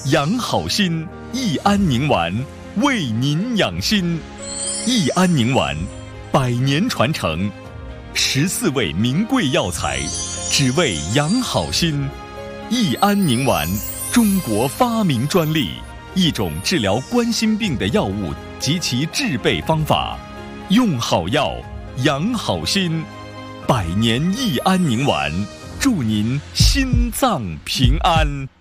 养好心，益安宁丸为您养心。益安宁丸100年传承，14味名贵药材，只为养好心。益安宁丸，中国发明专利，一种治疗冠心病的药物及其制备方法。用好药，养好心。100年益安宁丸，祝您心脏平安。